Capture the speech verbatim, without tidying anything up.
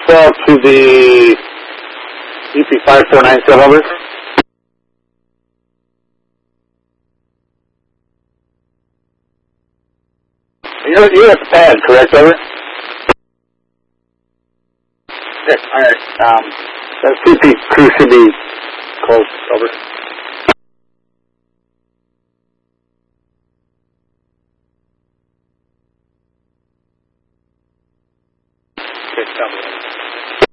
twelve to the E P five four nine seven, over. You're, you're at the pad, correct, over? Okay, alright, um, the C P crew should be close, over. Okay, stop.